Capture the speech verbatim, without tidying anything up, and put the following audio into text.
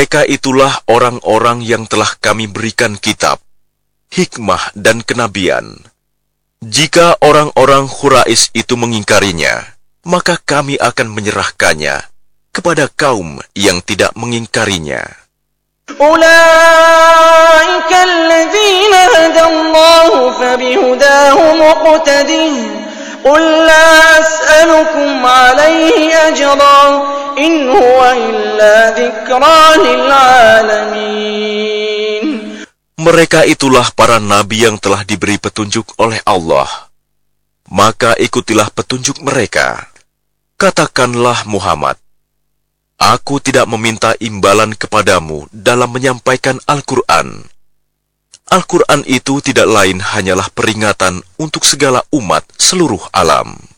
Mereka itulah orang-orang yang telah kami berikan kitab, hikmah dan kenabian. Jika orang-orang Quraisy itu mengingkarinya, maka kami akan menyerahkannya kepada kaum yang tidak mengingkarinya. أولئك الذين هدى الله فبهداه مقتده قل لا أسألكم عليه أجرا إن هو إلا ذكرى للعالمين. Mereka itulah para nabi yang telah diberi petunjuk oleh Allah. Maka ikutilah petunjuk mereka. Katakanlah Muhammad, aku tidak meminta imbalan kepadamu dalam menyampaikan Al-Quran. Al-Quran itu tidak lain hanyalah peringatan untuk segala umat seluruh alam.